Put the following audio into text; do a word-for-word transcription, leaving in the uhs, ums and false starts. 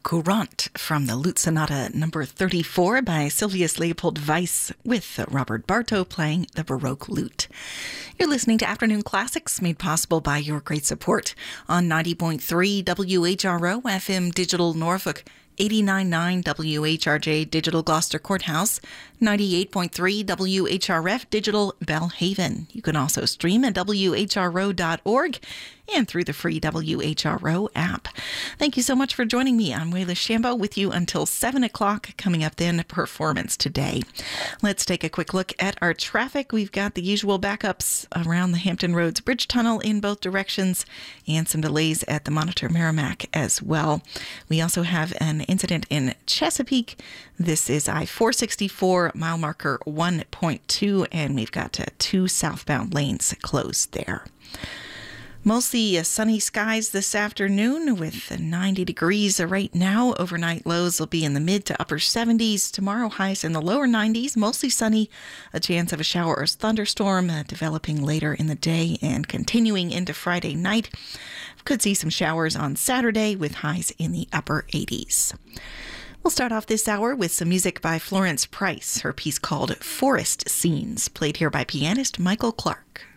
Courant from the Lute Sonata number thirty-four by Sylvius Leopold Weiss with Robert Bartow playing the Baroque lute. You're listening to Afternoon Classics, made possible by your great support on ninety point three W H R O F M Digital Norfolk, eighty-nine point nine W H R J Digital Gloucester Courthouse, ninety-eight point three W H R F Digital Belhaven. You can also stream at W H R O dot org and through the free W H R O app. Thank you so much for joining me. I'm Wayla Shambo with you until seven o'clock. Coming up then, Performance Today. Let's take a quick look at our traffic. We've got the usual backups around the Hampton Roads Bridge Tunnel in both directions and some delays at the Monitor Merrimack as well. We also have an incident in Chesapeake. This is I four sixty-four, mile marker one point two, and we've got uh, two southbound lanes closed there. Mostly uh, sunny skies this afternoon with uh, ninety degrees right now. Overnight lows will be in the mid to upper seventies. Tomorrow highs in the lower nineties. Mostly sunny. A chance of a shower or thunderstorm uh, developing later in the day and continuing into Friday night. Could see some showers on Saturday with highs in the upper eighties. We'll start off this hour with some music by Florence Price. Her piece called Forest Scenes, played here by pianist Michael Clark.